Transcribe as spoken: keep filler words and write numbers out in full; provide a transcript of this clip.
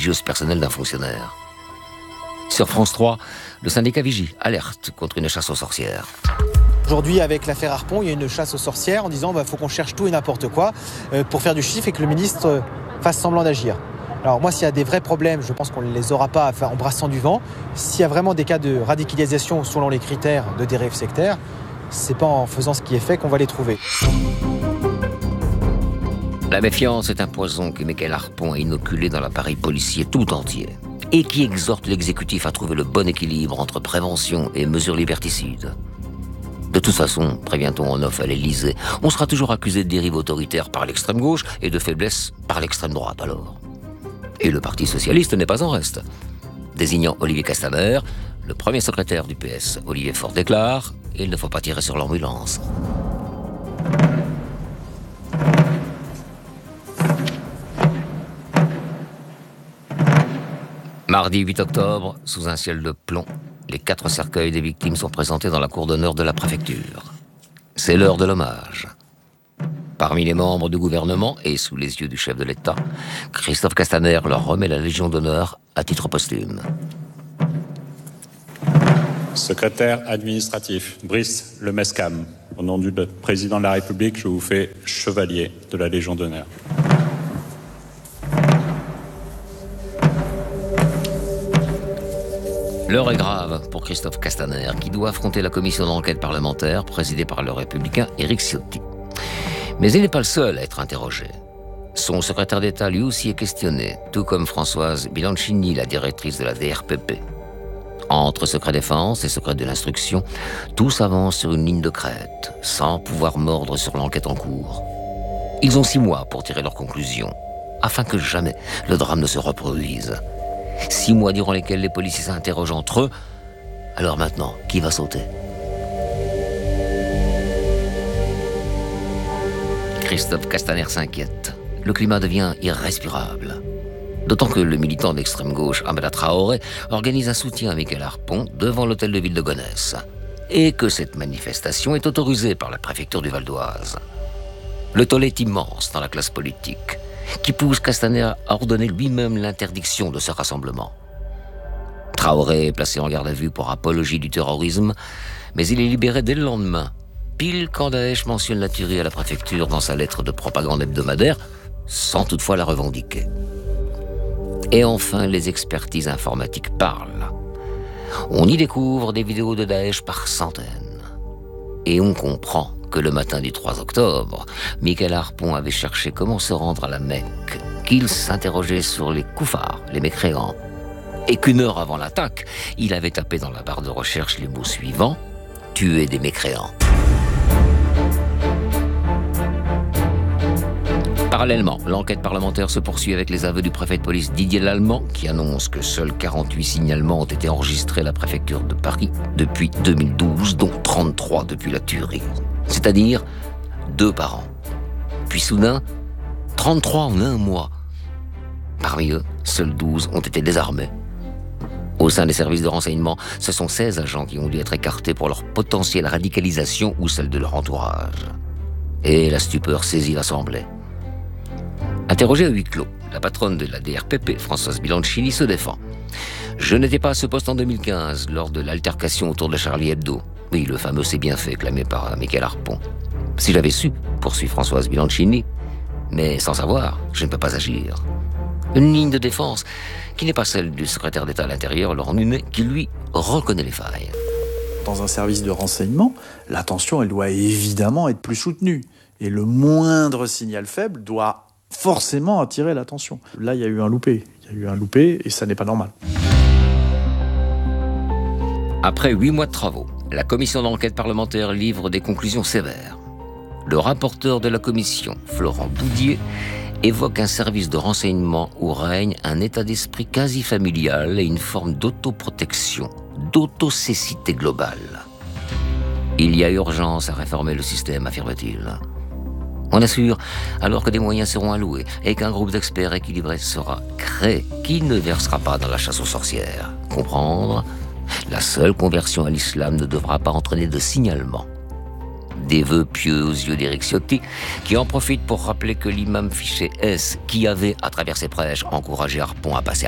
religieuse personnelle d'un fonctionnaire. Sur France trois, le syndicat Vigie alerte contre une chasse aux sorcières. Aujourd'hui, avec l'affaire Harpon, il y a une chasse aux sorcières en disant bah, faut qu'on cherche tout et n'importe quoi euh, pour faire du chiffre et que le ministre euh, fasse semblant d'agir. Alors moi, s'il y a des vrais problèmes, je pense qu'on ne les aura pas en brassant du vent. S'il y a vraiment des cas de radicalisation selon les critères de dérive sectaire, c'est pas en faisant ce qui est fait qu'on va les trouver. La méfiance est un poison que Mickaël Harpon a inoculé dans l'appareil policier tout entier et qui exhorte l'exécutif à trouver le bon équilibre entre prévention et mesures liberticides. De toute façon, prévient-on en off à l'Élysée, on sera toujours accusé de dérive autoritaire par l'extrême gauche et de faiblesse par l'extrême droite alors. Et le Parti socialiste n'est pas en reste. Désignant Olivier Castaner, le premier secrétaire du P S, Olivier Faure, déclare « Il ne faut pas tirer sur l'ambulance ». Mardi huit octobre, sous un ciel de plomb, les quatre cercueils des victimes sont présentés dans la cour d'honneur de la préfecture. C'est l'heure de l'hommage. Parmi les membres du gouvernement et sous les yeux du chef de l'État, Christophe Castaner leur remet la Légion d'honneur à titre posthume. Secrétaire administratif, Brice Lemescam. Au nom du président de la République, je vous fais chevalier de la Légion d'honneur. L'heure est grave pour Christophe Castaner, qui doit affronter la commission d'enquête parlementaire présidée par le républicain Éric Ciotti. Mais il n'est pas le seul à être interrogé. Son secrétaire d'État lui aussi est questionné, tout comme Françoise Bianchini, la directrice de la D R P P. Entre secret défense et secret de l'instruction, tous avancent sur une ligne de crête, sans pouvoir mordre sur l'enquête en cours. Ils ont six mois pour tirer leurs conclusions, afin que jamais le drame ne se reproduise. Six mois durant lesquels les policiers s'interrogent entre eux. Alors maintenant, qui va sauter ? Christophe Castaner s'inquiète. Le climat devient irrespirable. D'autant que le militant d'extrême gauche Amada Traoré organise un soutien à Mickaël Harpon devant l'hôtel de ville de Gonesse. Et que cette manifestation est autorisée par la préfecture du Val d'Oise. Le tollé est immense dans la classe politique, qui pousse Castaner à ordonner lui-même l'interdiction de ce rassemblement. Traoré est placé en garde à vue pour apologie du terrorisme, mais il est libéré dès le lendemain, pile quand Daesh mentionne la tuerie à la préfecture dans sa lettre de propagande hebdomadaire, sans toutefois la revendiquer. Et enfin, les expertises informatiques parlent. On y découvre des vidéos de Daesh par centaines. Et on comprend que le matin du trois octobre, Mickaël Harpon avait cherché comment se rendre à la Mecque, qu'il s'interrogeait sur les koufars, les mécréants, et qu'une heure avant l'attaque, il avait tapé dans la barre de recherche les mots suivants « tuer des mécréants ». Parallèlement, l'enquête parlementaire se poursuit avec les aveux du préfet de police Didier Lallemand, qui annonce que seuls quarante-huit signalements ont été enregistrés à la préfecture de Paris depuis deux mille douze, dont trente-trois depuis la tuerie. C'est-à-dire deux par an. Puis soudain, trente-trois en un mois. Parmi eux, seuls douze ont été désarmés. Au sein des services de renseignement, ce sont seize agents qui ont dû être écartés pour leur potentielle radicalisation ou celle de leur entourage. Et la stupeur saisit l'Assemblée. Interrogée à huis clos, la patronne de la D R P P, Françoise Bianchini, se défend. « Je n'étais pas à ce poste en deux mille quinze, lors de l'altercation autour de Charlie Hebdo. Oui, le fameux c'est bien fait, clamé par Mickaël Harpon. Si j'avais su, poursuit Françoise Bianchini, mais sans savoir, je ne peux pas agir. » Une ligne de défense qui n'est pas celle du secrétaire d'État à l'Intérieur, Laurent Nunez, qui lui reconnaît les failles. Dans un service de renseignement, l'attention, elle doit évidemment être plus soutenue. Et le moindre signal faible doit forcément attirer l'attention. Là, il y a eu un loupé. Il y a eu un loupé et ça n'est pas normal. Après huit mois de travaux, la commission d'enquête parlementaire livre des conclusions sévères. Le rapporteur de la commission, Florent Boudier, évoque un service de renseignement où règne un état d'esprit quasi familial et une forme d'autoprotection, d'autocécité globale. Il y a urgence à réformer le système, affirme-t-il. On assure, alors que des moyens seront alloués et qu'un groupe d'experts équilibré sera créé, qui ne versera pas dans la chasse aux sorcières. Comprendre, la seule conversion à l'islam ne devra pas entraîner de signalement. Des vœux pieux aux yeux d'Éric Ciotti, qui en profite pour rappeler que l'imam fiché S, qui avait, à travers ses prêches, encouragé Harpon à passer